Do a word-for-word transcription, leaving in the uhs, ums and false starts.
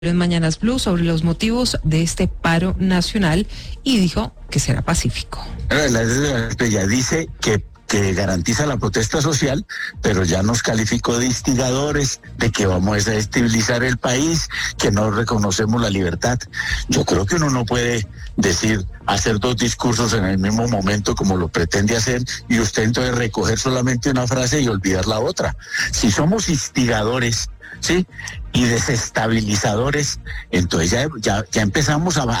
en Mañanas Blue sobre los motivos de este paro nacional y dijo que será pacífico. Ella dice que que garantiza la protesta social, pero ya nos calificó de instigadores, de que vamos a desestabilizar el país, que no reconocemos la libertad. Yo creo que uno no puede decir, hacer dos discursos en el mismo momento como lo pretende hacer, y usted entonces recoger solamente una frase y olvidar la otra. Si somos instigadores, ¿sí?, y desestabilizadores, entonces ya, ya, ya empezamos a